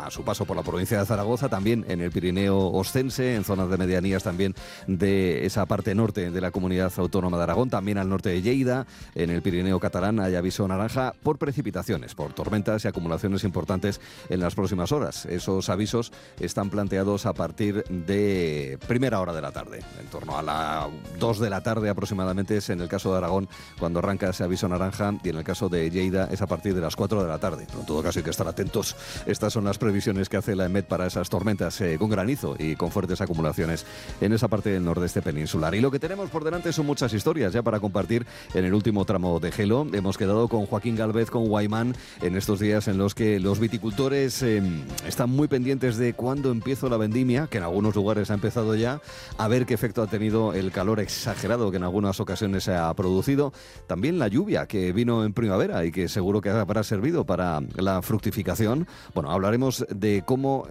a su paso por la provincia de Zaragoza, también en el Pirineo Oscense, en zonas de medianías también de esa parte norte de la comunidad autónoma de Aragón, también al norte de Lleida, en el Pirineo catalán hay aviso naranja por precipitaciones, por tormentas y acumulaciones importantes en las próximas horas. Esos avisos están planteados a partir de primera hora de la tarde, en torno a las 2 de la tarde aproximadamente es en el caso de Aragón cuando arranca ese aviso naranja, y en el caso de Lleida es a partir de las 4 de la tarde. Pero en todo caso hay que estar atentos. Estas son las previsiones que hace la EMET para esas tormentas con granizo y con fuertes acumulaciones en esa parte del nordeste peninsular. Y lo que tenemos por delante son muchas historias ya para compartir en el último tramo de Gelo. Hemos quedado con Joaquín Gálvez, con Guaymán, en estos días en los que los viticultores están muy pendientes de cuándo empieza la vendimia, que en algunos lugares ha empezado ya, a ver qué efecto ha tenido el calor exagerado que en algunas ocasiones se ha producido. También la lluvia que vino en primavera y que seguro que habrá servido para la fructificación. Bueno, hablaremos de cómo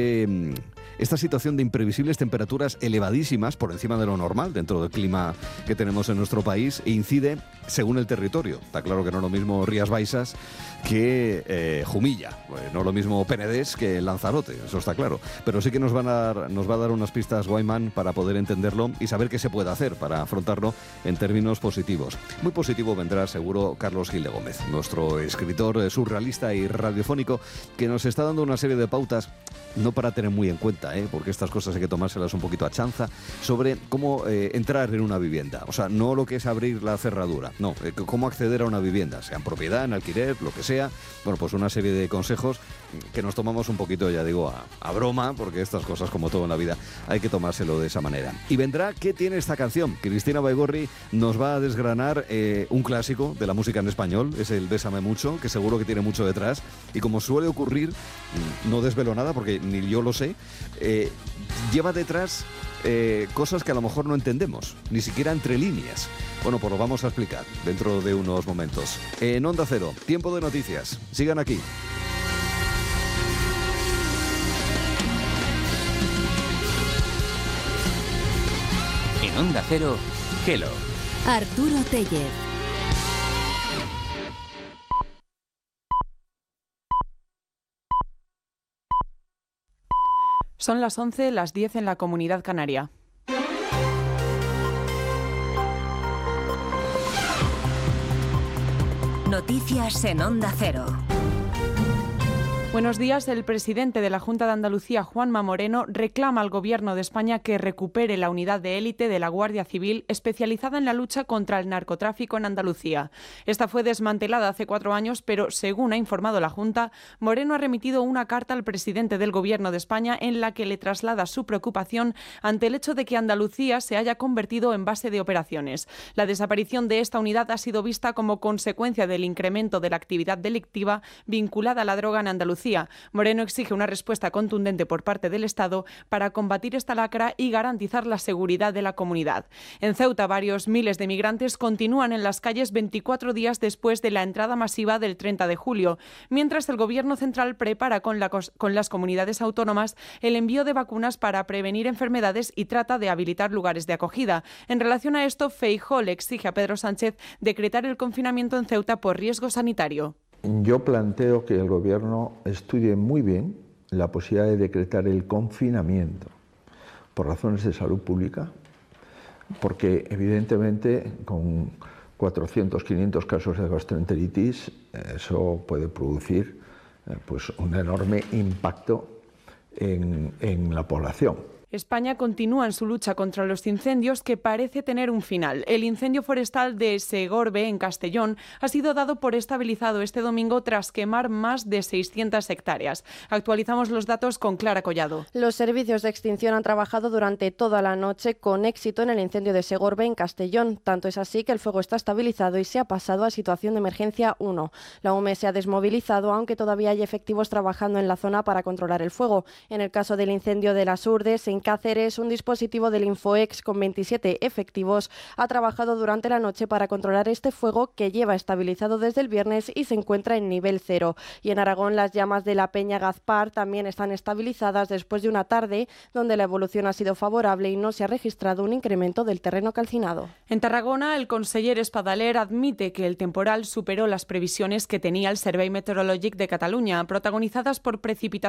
esta situación de imprevisibles temperaturas elevadísimas por encima de lo normal dentro del clima que tenemos en nuestro país incide según el territorio. Está claro que no es lo mismo Rías Baixas que Jumilla, no es lo mismo Penedés que Lanzarote, eso está claro. Pero sí que nos va a dar unas pistas Guaymán para poder entenderlo y saber qué se puede hacer para afrontarlo en términos positivos. Muy positivo vendrá seguro Carlos Gil de Gómez, nuestro escritor surrealista y radiofónico, que nos está dando una serie de pautas, no para tener muy en cuenta, porque estas cosas hay que tomárselas un poquito a chanza, sobre cómo entrar en una vivienda. O sea, no lo que es abrir la cerradura, no, cómo acceder a una vivienda, sea en propiedad, en alquiler, lo que sea. Bueno, pues una serie de consejos que nos tomamos un poquito, ya digo, a broma, porque estas cosas, como todo en la vida, hay que tomárselo de esa manera. Y vendrá, ¿qué tiene esta canción? Cristina Baigorri nos va a desgranar un clásico de la música en español, es el Bésame Mucho, que seguro que tiene mucho detrás, y como suele ocurrir, no desvelo nada porque ni yo lo sé, lleva detrás cosas que a lo mejor no entendemos, ni siquiera entre líneas. Bueno, pues lo vamos a explicar dentro de unos momentos. En Onda Cero, tiempo de noticias. Sigan aquí. En Onda Cero, Gelo. Arturo Tellez. Son las 11, las 10 en la Comunidad Canaria. Noticias en Onda Cero. Buenos días. El presidente de la Junta de Andalucía, Juanma Moreno, reclama al Gobierno de España que recupere la unidad de élite de la Guardia Civil especializada en la lucha contra el narcotráfico en Andalucía. Esta fue desmantelada hace 4 años, pero según ha informado la Junta, Moreno ha remitido una carta al presidente del Gobierno de España en la que le traslada su preocupación ante el hecho de que Andalucía se haya convertido en base de operaciones. La desaparición de esta unidad ha sido vista como consecuencia del incremento de la actividad delictiva vinculada a la droga en Andalucía. Moreno exige una respuesta contundente por parte del Estado para combatir esta lacra y garantizar la seguridad de la comunidad. En Ceuta, varios miles de migrantes continúan en las calles 24 días después de la entrada masiva del 30 de julio, mientras el Gobierno central prepara con las comunidades autónomas el envío de vacunas para prevenir enfermedades y trata de habilitar lugares de acogida. En relación a esto, Feijóo le exige a Pedro Sánchez decretar el confinamiento en Ceuta por riesgo sanitario. Yo planteo que el Gobierno estudie muy bien la posibilidad de decretar el confinamiento por razones de salud pública, porque evidentemente con 400, 500 casos de gastroenteritis eso puede producir pues un enorme impacto en la población. España continúa en su lucha contra los incendios que parece tener un final. El incendio forestal de Segorbe, en Castellón, ha sido dado por estabilizado este domingo tras quemar más de 600 hectáreas. Actualizamos los datos con Clara Collado. Los servicios de extinción han trabajado durante toda la noche con éxito en el incendio de Segorbe, en Castellón. Tanto es así que el fuego está estabilizado y se ha pasado a situación de emergencia 1. La UME se ha desmovilizado, aunque todavía hay efectivos trabajando en la zona para controlar el fuego. En el caso del incendio de las Urdes, en Cáceres, un dispositivo del Infoex con 27 efectivos ha trabajado durante la noche para controlar este fuego que lleva estabilizado desde el viernes y se encuentra en nivel 0. Y en Aragón, las llamas de la Peña Gazpar también están estabilizadas después de una tarde donde la evolución ha sido favorable y no se ha registrado un incremento del terreno calcinado. En Tarragona, el conseller Espadaler admite que el temporal superó las previsiones que tenía el Servei Meteorològic de Cataluña, protagonizadas por precipitaciones